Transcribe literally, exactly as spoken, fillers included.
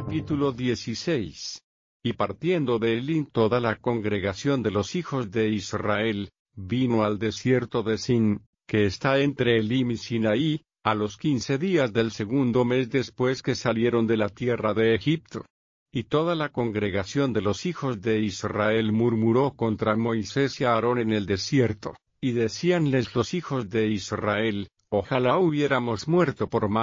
Capítulo dieciséis. Y partiendo de Elim toda la congregación de los hijos de Israel, vino al desierto de Sin, que está entre Elim y Sinaí, a los quince días del segundo mes después que salieron de la tierra de Egipto. Y toda la congregación de los hijos de Israel murmuró contra Moisés y Aarón en el desierto, y decíanles los hijos de Israel: Ojalá hubiéramos muerto por mano